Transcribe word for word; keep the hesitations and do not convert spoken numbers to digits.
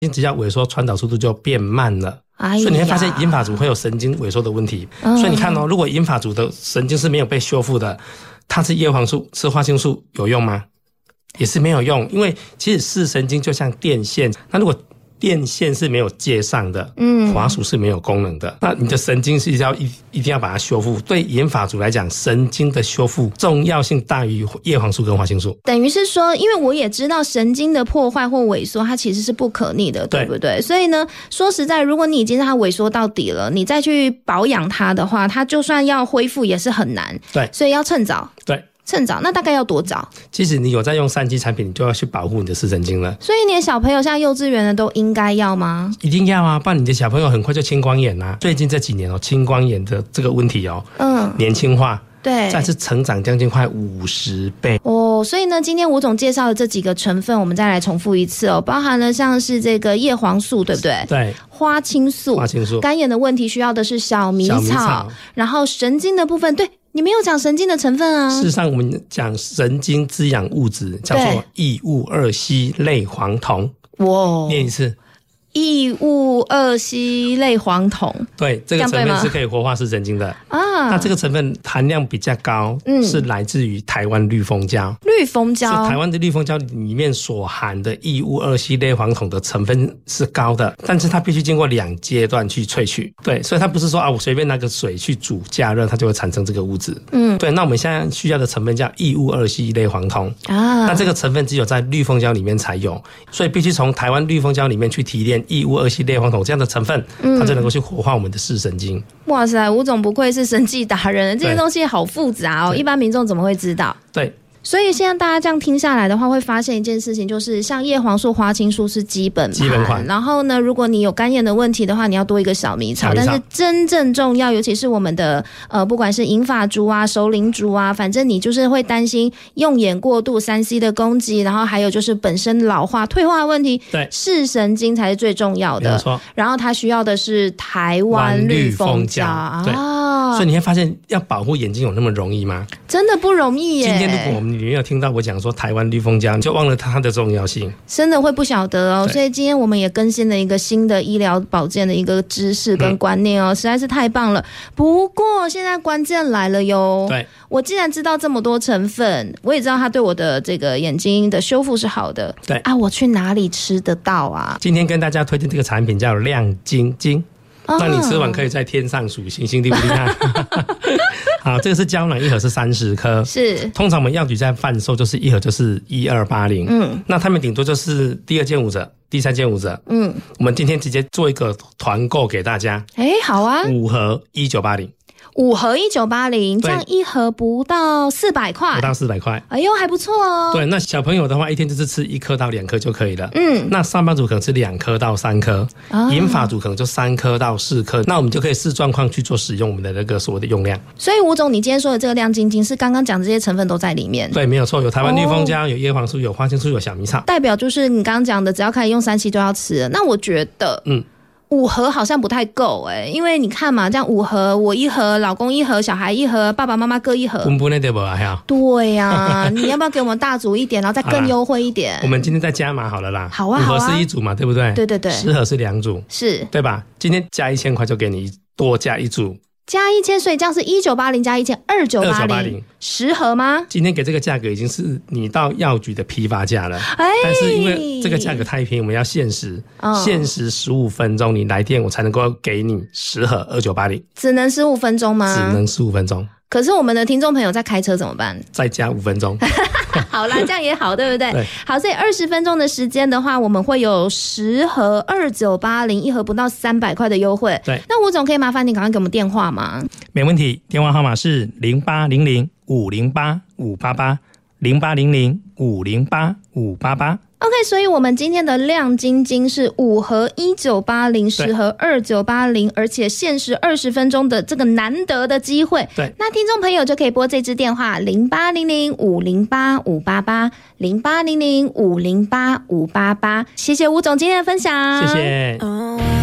只要萎缩，传导速度就变慢了。哎、所以你会发现银发族会有神经萎缩的问题。嗯、所以你看哦，如果银发族的神经是没有被修复的，它吃叶黄素、吃花青素有用吗？也是没有用，因为其实视神经就像电线，那如果电线是没有接上的，嗯，滑鼠是没有功能的，那你的神经是要一一定要把它修复。对银发族来讲，神经的修复重要性大于叶黄素跟花青素。 等于是说，因为我也知道神经的破坏或萎缩，它其实是不可逆的，对不对？所以呢，说实在，如果你已经让它萎缩到底了，你再去保养它的话，它就算要恢复也是很难。 对， 所以要趁早。 对。 趁早，那大概要多早？ 其实你有在用三 G 产品，你就要去保护你的视神经了。 所以你的小朋友像幼稚园的都应该要吗？ 一定要啊，不然你的小朋友很快就青光眼啊。最近这几年哦，青光眼的这个问题哦，嗯，年轻化， 对， 再次成长将近快五十倍哦。所以呢，今天吴总介绍的这几个成分，我们再来重复一次哦，包含了像是这个叶黄素，对不对？ 对。 花青素， 花青素， 干眼的问题需要的是小米草， 小米草然后神经的部分，对。你没有讲神经的成分啊。 事实上我们讲神经滋养物质叫做异戊二烯类黄酮。哇，念一次， 异戊二烯类黄酮。 对，这个成分是可以活化视神经的啊。那这个成分含量比较高，嗯，是来自于台湾绿蜂胶。 绿蜂胶是台湾的绿蜂胶里面所含的异戊二烯类黄酮的成分是高的，但是它必须经过两阶段去萃取。对，所以它不是说啊，我随便拿个水去煮加热，它就会产生这个物质。嗯，对。那我们现在需要的成分叫异戊二烯类黄酮啊。那这个成分只有在绿蜂胶里面才有，所以必须从台湾绿蜂胶里面去提炼异戊二烯类黄酮这样的成分，它就能够去活化我们的视神经。 哇塞，吴总不愧是生技达人，这些东西好复杂哦，一般民众怎么会知道？ 对。 所以现在大家这样听下来的话，会发现一件事情，就是像叶黄素、花青素是基本盘， 基本款。 然后呢，如果你有干眼的问题的话，你要多一个小米草。小米草但是真正重要，尤其是我们的呃，不管是银发族啊、熟龄族啊，反正你就是会担心用眼过度、三 C 的攻击，然后还有就是本身老化、退化的问题， 对， 视神经才是最重要的。 没错。 然后它需要的是台湾绿蜂胶啊。 所以你会发现，要保护眼睛有那么容易吗？ 真的不容易耶。 今天如果我们你没有听到我讲说台湾绿蜂胶，你就忘了它的重要性， 真的会不晓得哦。所以今天我们也更新了一个新的医疗保健的一个知识跟观念哦，嗯、实在是太棒了。不过现在关键来了哟， 对， 我既然知道这么多成分，我也知道它对我的这个眼睛的修复是好的， 对啊，我去哪里吃得到啊？ 今天跟大家推荐这个产品叫亮晶晶。那你吃完可以在天上数星星，厉不厉害？好，这个是胶囊，一盒是三十颗， 是。 通常我们药局在贩售就是一盒就是一二八零，嗯，那他们顶多就是第二件五折，第三件五折，嗯，我们今天直接做一个团购给大家， 哎，好啊， 五盒一九八零。 五盒一九八零，这样一盒不到四百块， 不到四百块， 哎呦，还不错哦。 对，那小朋友的话，一天就是吃一颗到两颗就可以了。嗯，那上班族可能吃两颗到三颗，银发族可能就三颗到四颗。那我们就可以视状况去做使用我们的那个所谓的用量。 所以吴总，你今天说的这个亮晶晶是刚刚讲的这些成分都在里面？ 对，没有错，有台湾绿蜂胶，有叶黄素，有花青素，有小米草。 代表就是你刚刚讲的，只要开始用三期都要吃了。那我觉得，嗯。五盒好像不太够哎、欸，因为你看嘛，这样五盒，我一盒，老公一盒，小孩一盒，爸爸妈妈各一盒， 分分的对不啊？ 对呀、啊，你要不要给我们大组一点，然后再更优惠一点？ 我们今天再加码好了啦。 好啊，好啊， 五盒是一组嘛，对不对？ 对对对， 十盒是两组， 是对吧？今天加一千块就给你多加一组。 加一千，所以这样是一九八零加一千二九八零，十盒吗？ 今天给这个价格已经是你到药局的批发价了，哎，但是因为这个价格太便宜，我们要限时，哦、限时十五分钟，你来电我才能够给你十盒二九八零， 只能十五分钟吗？ 只能十五分钟。 可是我们的听众朋友在开车怎么办？ 再加五分钟。 好啦，这样也好，对不对？ 对。 好，所以二十分钟的时间的话，我们会有十盒二九八零，一盒不到三百块的优惠。 对。 那吴总可以麻烦你赶快给我们电话吗？ 没问题，电话号码是零八零零五零八五八八，零八零零五零八五八八。 OK， 所以我们今天的亮晶晶是五盒一九八零，十盒二九八零，而且限时二十分钟的这个难得的机会。 对， 那听众朋友就可以拨这支电话零八零零五零八五八八，零八零零五零八五八八。谢谢吴总今天的分享， 谢谢。